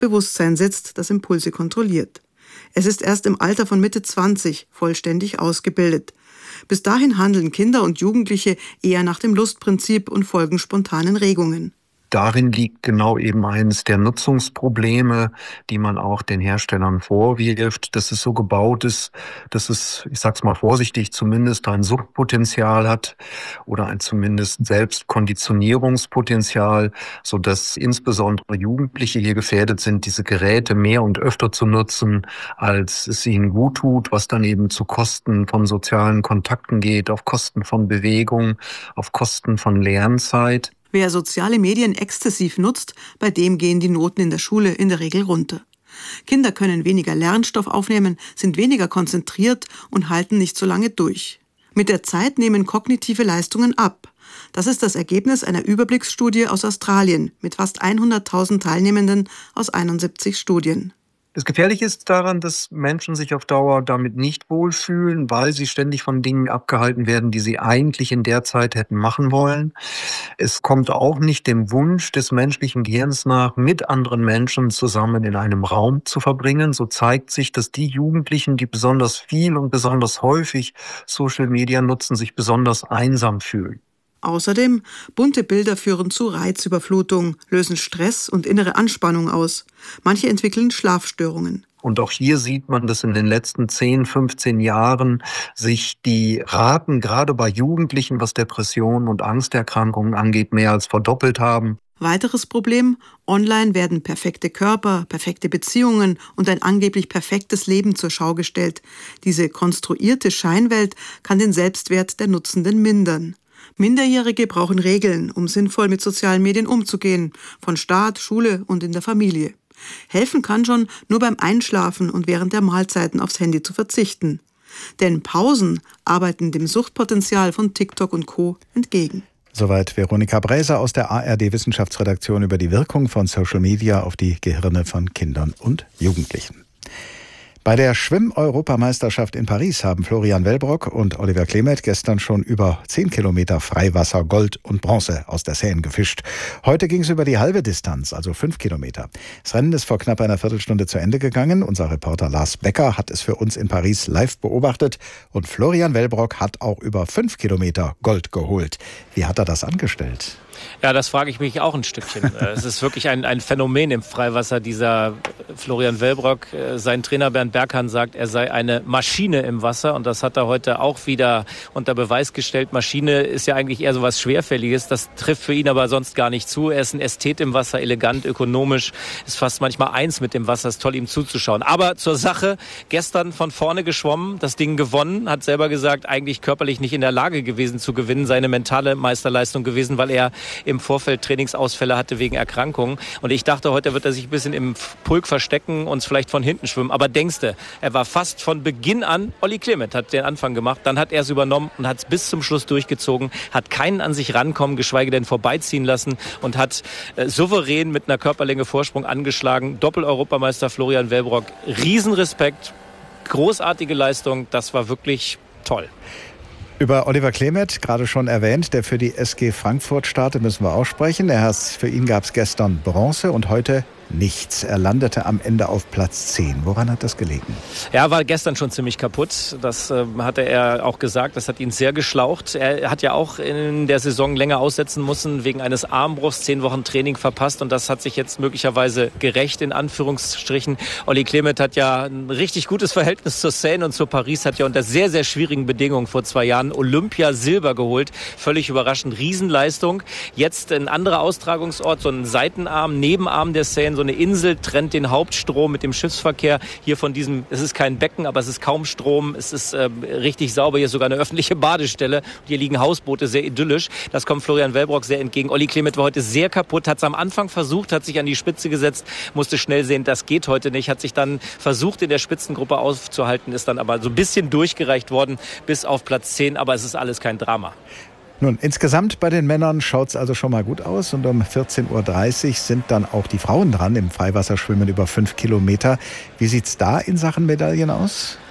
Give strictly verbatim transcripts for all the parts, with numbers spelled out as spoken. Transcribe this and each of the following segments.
Bewusstsein sitzt, das Impulse kontrolliert. Es ist erst im Alter von Mitte zwanzig vollständig ausgebildet. Bis dahin handeln Kinder und Jugendliche eher nach dem Lustprinzip und folgen spontanen Regungen. Darin liegt genau eben eines der Nutzungsprobleme, die man auch den Herstellern vorwirft, dass es so gebaut ist, dass es, ich sag's mal vorsichtig, zumindest ein Suchtpotenzial hat oder ein zumindest Selbstkonditionierungspotenzial, sodass insbesondere Jugendliche hier gefährdet sind, diese Geräte mehr und öfter zu nutzen, als es ihnen gut tut, was dann eben zu Kosten von sozialen Kontakten geht, auf Kosten von Bewegung, auf Kosten von Lernzeit. Wer soziale Medien exzessiv nutzt, bei dem gehen die Noten in der Schule in der Regel runter. Kinder können weniger Lernstoff aufnehmen, sind weniger konzentriert und halten nicht so lange durch. Mit der Zeit nehmen kognitive Leistungen ab. Das ist das Ergebnis einer Überblicksstudie aus Australien mit fast hunderttausend Teilnehmenden aus einundsiebzig Studien. Das Gefährliche ist daran, dass Menschen sich auf Dauer damit nicht wohlfühlen, weil sie ständig von Dingen abgehalten werden, die sie eigentlich in der Zeit hätten machen wollen. Es kommt auch nicht dem Wunsch des menschlichen Gehirns nach, mit anderen Menschen zusammen in einem Raum zu verbringen. So zeigt sich, dass die Jugendlichen, die besonders viel und besonders häufig Social Media nutzen, sich besonders einsam fühlen. Außerdem, bunte Bilder führen zu Reizüberflutung, lösen Stress und innere Anspannung aus. Manche entwickeln Schlafstörungen. Und auch hier sieht man, dass in den letzten zehn, fünfzehn Jahren sich die Raten gerade bei Jugendlichen, was Depressionen und Angsterkrankungen angeht, mehr als verdoppelt haben. Weiteres Problem: Online werden perfekte Körper, perfekte Beziehungen und ein angeblich perfektes Leben zur Schau gestellt. Diese konstruierte Scheinwelt kann den Selbstwert der Nutzenden mindern. Minderjährige brauchen Regeln, um sinnvoll mit sozialen Medien umzugehen, von Staat, Schule und in der Familie. Helfen kann schon, nur beim Einschlafen und während der Mahlzeiten aufs Handy zu verzichten. Denn Pausen arbeiten dem Suchtpotenzial von TikTok und Co. entgegen. Soweit Veronika Bräser aus der A R D-Wissenschaftsredaktion über die Wirkung von Social Media auf die Gehirne von Kindern und Jugendlichen. Bei der Schwimm-Europameisterschaft in Paris haben Florian Wellbrock und Oliver Klemet gestern schon über zehn Kilometer Freiwasser, Gold und Bronze aus der Seine gefischt. Heute ging es über die halbe Distanz, also fünf Kilometer. Das Rennen ist vor knapp einer Viertelstunde zu Ende gegangen. Unser Reporter Lars Becker hat es für uns in Paris live beobachtet. Und Florian Wellbrock hat auch über fünf Kilometer Gold geholt. Wie hat er das angestellt? Ja, das frage ich mich auch ein Stückchen. Es ist wirklich ein, ein Phänomen im Freiwasser, dieser Florian Wellbrock. Sein Trainer Bernd Berghahn sagt, er sei eine Maschine im Wasser. Und das hat er heute auch wieder unter Beweis gestellt. Maschine ist ja eigentlich eher so was Schwerfälliges. Das trifft für ihn aber sonst gar nicht zu. Er ist ein Ästhet im Wasser, elegant, ökonomisch. Ist fast manchmal eins mit dem Wasser. Ist toll, ihm zuzuschauen. Aber zur Sache, gestern von vorne geschwommen, das Ding gewonnen. Hat selber gesagt, eigentlich körperlich nicht in der Lage gewesen zu gewinnen. Seine mentale Meisterleistung gewesen, weil er im Vorfeld Trainingsausfälle hatte wegen Erkrankungen. Und ich dachte, heute wird er sich ein bisschen im Pulk verstecken und vielleicht von hinten schwimmen. Aber denkste, er war fast von Beginn an, Olli Klemet hat den Anfang gemacht, dann hat er es übernommen und hat es bis zum Schluss durchgezogen, hat keinen an sich rankommen, geschweige denn vorbeiziehen lassen und hat äh, souverän mit einer Körperlänge Vorsprung angeschlagen. Doppel-Europameister Florian Wellbrock, Riesenrespekt, großartige Leistung, das war wirklich toll. Über Oliver Klemet, gerade schon erwähnt, der für die S G Frankfurt startet, müssen wir auch sprechen. Er hat, für ihn gab es gestern Bronze und heute nichts. Er landete am Ende auf Platz zehn. Woran hat das gelegen? Er war gestern schon ziemlich kaputt. Das äh, hatte er auch gesagt. Das hat ihn sehr geschlaucht. Er hat ja auch in der Saison länger aussetzen müssen wegen eines Armbruchs. Zehn Wochen Training verpasst und das hat sich jetzt möglicherweise gerecht, in Anführungsstrichen. Olli Klemet hat ja ein richtig gutes Verhältnis zur Seine und zu Paris, hat ja unter sehr, sehr schwierigen Bedingungen vor zwei Jahren Olympia-Silber geholt. Völlig überraschend. Riesenleistung. Jetzt ein anderer Austragungsort, so ein Seitenarm, Nebenarm der Seine, so eine Insel trennt den Hauptstrom mit dem Schiffsverkehr hier von diesem, es ist kein Becken, aber es ist kaum Strom, es ist äh, richtig sauber, hier ist sogar eine öffentliche Badestelle und hier liegen Hausboote, sehr idyllisch. Das kommt Florian Wellbrock sehr entgegen. Olli Klemet war heute sehr kaputt, hat es am Anfang versucht, hat sich an die Spitze gesetzt, musste schnell sehen, das geht heute nicht, hat sich dann versucht in der Spitzengruppe aufzuhalten, ist dann aber so ein bisschen durchgereicht worden bis auf Platz zehn, aber es ist alles kein Drama. Nun, insgesamt bei den Männern schaut es also schon mal gut aus und um vierzehn Uhr dreißig sind dann auch die Frauen dran im Freiwasserschwimmen über fünf Kilometer. Wie sieht's da in Sachen Medaillen aus?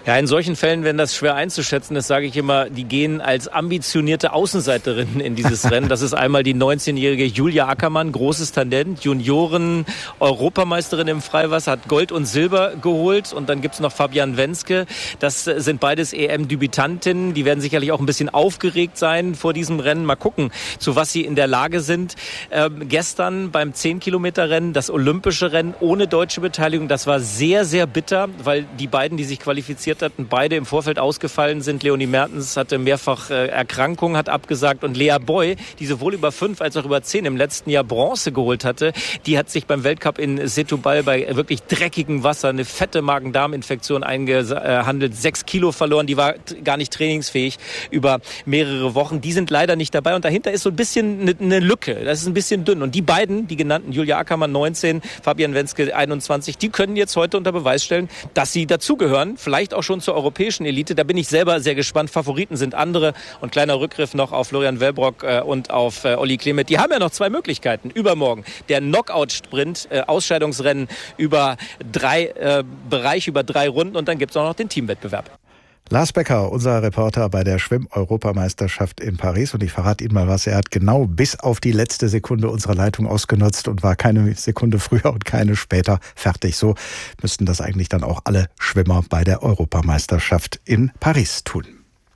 Ja, in solchen Fällen, wenn das schwer einzuschätzen ist, sage ich immer, die gehen als ambitionierte Außenseiterinnen in dieses Rennen. Das ist einmal die neunzehnjährige Julia Ackermann, großes Talent, Junioren-Europameisterin im Freiwasser, hat Gold und Silber geholt. Und dann gibt's noch Fabian Wenske. Das sind beides E M-Debütantinnen. Die werden sicherlich auch ein bisschen aufgeregt sein vor diesem Rennen. Mal gucken, zu was sie in der Lage sind. Ähm, gestern beim zehn-Kilometer-Rennen, das olympische Rennen ohne deutsche Beteiligung, das war sehr, sehr bitter, weil die beiden, die sich qualifiziert hatten, beide im Vorfeld ausgefallen sind. Leonie Mertens hatte mehrfach äh, Erkrankungen, hat abgesagt. Und Lea Boy, die sowohl über fünf als auch über zehn im letzten Jahr Bronze geholt hatte, die hat sich beim Weltcup in Setúbal bei wirklich dreckigem Wasser eine fette Magen-Darm-Infektion eingehandelt. Sechs Kilo verloren, die war gar nicht trainingsfähig über mehrere Wochen. Die sind leider nicht dabei. Und dahinter ist so ein bisschen eine, eine Lücke. Das ist ein bisschen dünn. Und die beiden, die genannten, Julia Ackermann neunzehn, Fabian Wenske einundzwanzig, die können jetzt heute unter Beweis stellen, dass sie dazugehören. Vielleicht auch schon zur europäischen Elite. Da bin ich selber sehr gespannt. Favoriten sind andere. Und kleiner Rückgriff noch auf Florian Wellbrock äh, und auf äh, Olli Klemet. Die haben ja noch zwei Möglichkeiten. Übermorgen der Knockout-Sprint, äh, Ausscheidungsrennen über drei äh, Bereiche, über drei Runden. Und dann gibt es auch noch den Teamwettbewerb. Lars Becker, unser Reporter bei der Schwimm-Europameisterschaft in Paris. Und ich verrate Ihnen mal was. Er hat genau bis auf die letzte Sekunde unsere Leitung ausgenutzt und war keine Sekunde früher und keine später fertig. So müssten das eigentlich dann auch alle Schwimmer bei der Europameisterschaft in Paris tun.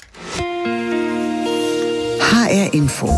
H R Info.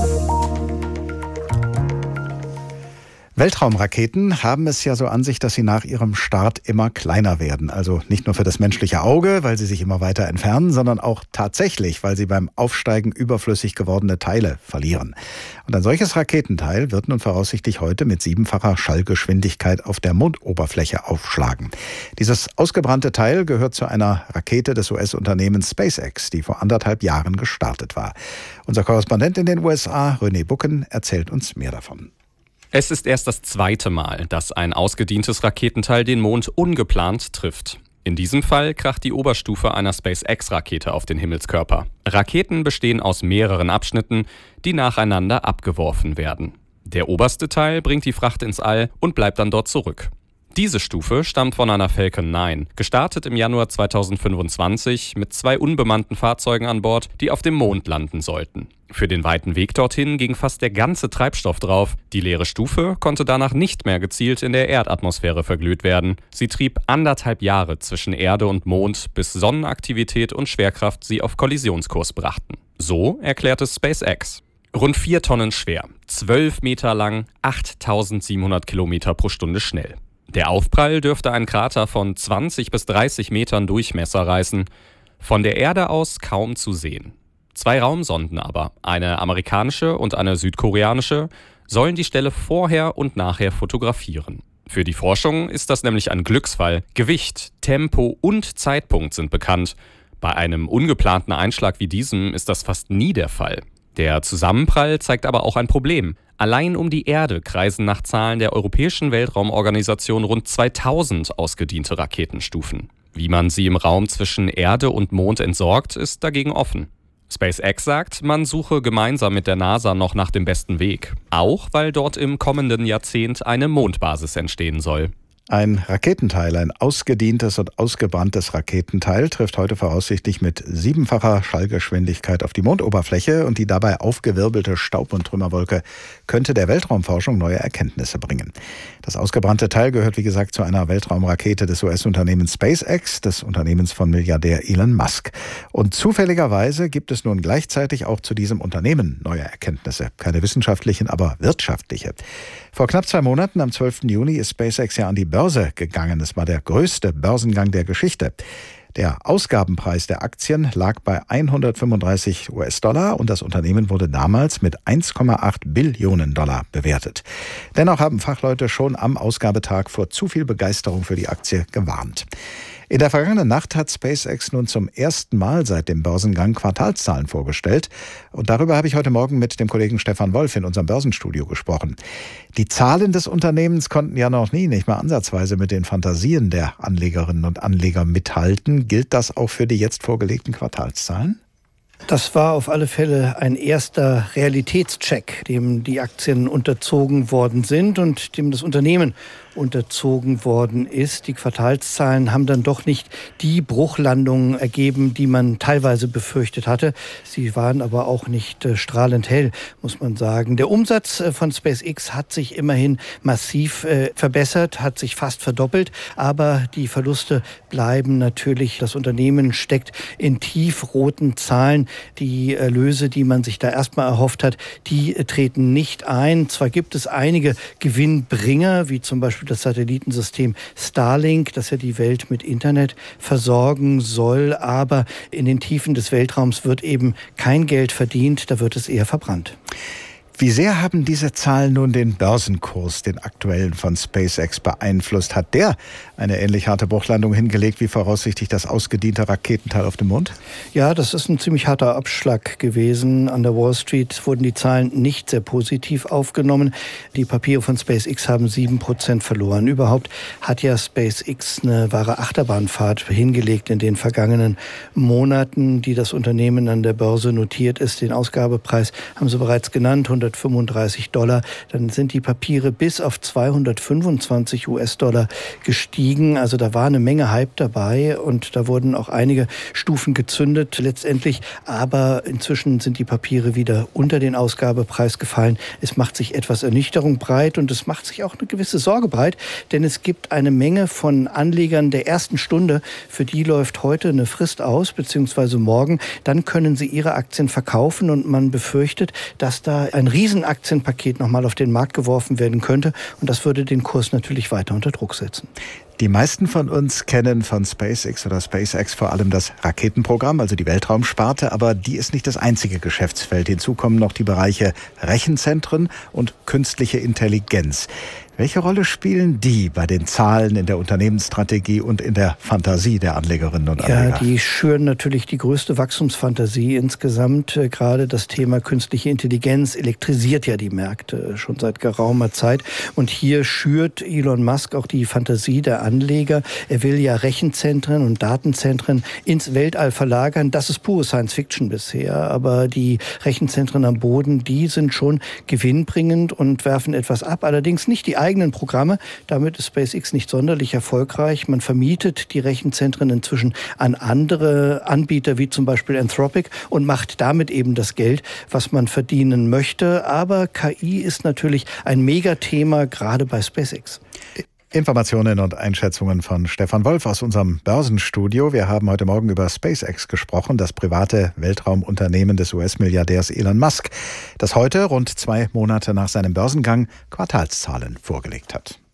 Weltraumraketen haben es ja so an sich, dass sie nach ihrem Start immer kleiner werden. Also nicht nur für das menschliche Auge, weil sie sich immer weiter entfernen, sondern auch tatsächlich, weil sie beim Aufsteigen überflüssig gewordene Teile verlieren. Und ein solches Raketenteil wird nun voraussichtlich heute mit siebenfacher Schallgeschwindigkeit auf der Mondoberfläche aufschlagen. Dieses ausgebrannte Teil gehört zu einer Rakete des U S-Unternehmens SpaceX, die vor anderthalb Jahren gestartet war. Unser Korrespondent in den U S A, René Bucken, erzählt uns mehr davon. Es ist erst das zweite Mal, dass ein ausgedientes Raketenteil den Mond ungeplant trifft. In diesem Fall kracht die Oberstufe einer SpaceX-Rakete auf den Himmelskörper. Raketen bestehen aus mehreren Abschnitten, die nacheinander abgeworfen werden. Der oberste Teil bringt die Fracht ins All und bleibt dann dort zurück. Diese Stufe stammt von einer Falcon neun, gestartet im Januar zweitausendfünfundzwanzig mit zwei unbemannten Fahrzeugen an Bord, die auf dem Mond landen sollten. Für den weiten Weg dorthin ging fast der ganze Treibstoff drauf. Die leere Stufe konnte danach nicht mehr gezielt in der Erdatmosphäre verglüht werden. Sie trieb anderthalb Jahre zwischen Erde und Mond, bis Sonnenaktivität und Schwerkraft sie auf Kollisionskurs brachten. So erklärte SpaceX. Rund vier Tonnen schwer, zwölf Meter lang, achttausendsiebenhundert Kilometer pro Stunde schnell. Der Aufprall dürfte einen Krater von zwanzig bis dreißig Metern Durchmesser reißen. Von der Erde aus kaum zu sehen. Zwei Raumsonden aber, eine amerikanische und eine südkoreanische, sollen die Stelle vorher und nachher fotografieren. Für die Forschung ist das nämlich ein Glücksfall. Gewicht, Tempo und Zeitpunkt sind bekannt. Bei einem ungeplanten Einschlag wie diesem ist das fast nie der Fall. Der Zusammenprall zeigt aber auch ein Problem. Allein um die Erde kreisen nach Zahlen der Europäischen Weltraumorganisation rund zweitausend ausgediente Raketenstufen. Wie man sie im Raum zwischen Erde und Mond entsorgt, ist dagegen offen. SpaceX sagt, man suche gemeinsam mit der NASA noch nach dem besten Weg. Auch weil dort im kommenden Jahrzehnt eine Mondbasis entstehen soll. Ein Raketenteil, ein ausgedientes und ausgebranntes Raketenteil, trifft heute voraussichtlich mit siebenfacher Schallgeschwindigkeit auf die Mondoberfläche und die dabei aufgewirbelte Staub- und Trümmerwolke könnte der Weltraumforschung neue Erkenntnisse bringen. Das ausgebrannte Teil gehört, wie gesagt, zu einer Weltraumrakete des U S-Unternehmens SpaceX, des Unternehmens von Milliardär Elon Musk. Und zufälligerweise gibt es nun gleichzeitig auch zu diesem Unternehmen neue Erkenntnisse. Keine wissenschaftlichen, aber wirtschaftliche. Vor knapp zwei Monaten, am zwölften Juni, ist SpaceX ja an die Börse gegangen. Es war der größte Börsengang der Geschichte. Der Ausgabenpreis der Aktien lag bei hundertfünfunddreißig US-Dollar und das Unternehmen wurde damals mit eins Komma acht Billionen Dollar bewertet. Dennoch haben Fachleute schon am Ausgabetag vor zu viel Begeisterung für die Aktie gewarnt. In der vergangenen Nacht hat SpaceX nun zum ersten Mal seit dem Börsengang Quartalszahlen vorgestellt. Und darüber habe ich heute Morgen mit dem Kollegen Stefan Wolf in unserem Börsenstudio gesprochen. Die Zahlen des Unternehmens konnten ja noch nie, nicht mal ansatzweise mit den Fantasien der Anlegerinnen und Anleger mithalten. Gilt das auch für die jetzt vorgelegten Quartalszahlen? Das war auf alle Fälle ein erster Realitätscheck, dem die Aktien unterzogen worden sind und dem das Unternehmen unterzogen worden ist. Die Quartalszahlen haben dann doch nicht die Bruchlandungen ergeben, die man teilweise befürchtet hatte. Sie waren aber auch nicht äh, strahlend hell, muss man sagen. Der Umsatz äh, von SpaceX hat sich immerhin massiv äh, verbessert, hat sich fast verdoppelt, aber die Verluste bleiben natürlich. Das Unternehmen steckt in tiefroten Zahlen. Die Erlöse, die man sich da erstmal erhofft hat, die äh, treten nicht ein. Zwar gibt es einige Gewinnbringer, wie zum Beispiel das Satellitensystem Starlink, das ja die Welt mit Internet versorgen soll, aber in den Tiefen des Weltraums wird eben kein Geld verdient, da wird es eher verbrannt. Wie sehr haben diese Zahlen nun den Börsenkurs, den aktuellen von SpaceX, beeinflusst? Hat der eine ähnlich harte Bruchlandung hingelegt wie voraussichtlich das ausgediente Raketenteil auf dem Mond? Ja, das ist ein ziemlich harter Abschlag gewesen. An der Wall Street wurden die Zahlen nicht sehr positiv aufgenommen. Die Papiere von SpaceX haben sieben Prozent verloren. Überhaupt hat ja SpaceX eine wahre Achterbahnfahrt hingelegt in den vergangenen Monaten, die das Unternehmen an der Börse notiert ist. Den Ausgabepreis haben Sie bereits genannt, hundertfünfunddreißig Dollar. Dann sind die Papiere bis auf zweihundertfünfundzwanzig US-Dollar gestiegen. Also da war eine Menge Hype dabei und da wurden auch einige Stufen gezündet letztendlich. Aber inzwischen sind die Papiere wieder unter den Ausgabepreis gefallen. Es macht sich etwas Ernüchterung breit und es macht sich auch eine gewisse Sorge breit, denn es gibt eine Menge von Anlegern der ersten Stunde, für die läuft heute eine Frist aus, beziehungsweise morgen. Dann können sie ihre Aktien verkaufen und man befürchtet, dass da ein Riesenaktienpaket nochmal auf den Markt geworfen werden könnte und das würde den Kurs natürlich weiter unter Druck setzen. Die meisten von uns kennen von SpaceX oder SpaceX vor allem das Raketenprogramm, also die Weltraumsparte, aber die ist nicht das einzige Geschäftsfeld. Hinzu kommen noch die Bereiche Rechenzentren und künstliche Intelligenz. Welche Rolle spielen die bei den Zahlen in der Unternehmensstrategie und in der Fantasie der Anlegerinnen und Anleger? Ja, die schüren natürlich die größte Wachstumsfantasie insgesamt. Gerade das Thema künstliche Intelligenz elektrisiert ja die Märkte schon seit geraumer Zeit. Und hier schürt Elon Musk auch die Fantasie der Anleger. Er will ja Rechenzentren und Datenzentren ins Weltall verlagern. Das ist pure Science-Fiction bisher. Aber die Rechenzentren am Boden, die sind schon gewinnbringend und werfen etwas ab. Allerdings nicht die eigenen Programme. Damit ist SpaceX nicht sonderlich erfolgreich. Man vermietet die Rechenzentren inzwischen an andere Anbieter, wie zum Beispiel Anthropic, und macht damit eben das Geld, was man verdienen möchte. Aber K I ist natürlich ein Megathema, gerade bei SpaceX. Informationen und Einschätzungen von Stefan Wolf aus unserem Börsenstudio. Wir haben heute Morgen über SpaceX gesprochen, das private Weltraumunternehmen des U S-Milliardärs Elon Musk, das heute, rund zwei Monate nach seinem Börsengang, Quartalszahlen vorgelegt hat.